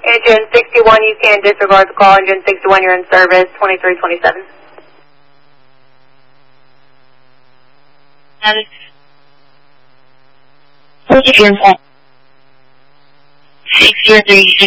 Engine 61, you can disregard the call. Engine 61, you're in service, 2327. Engine 603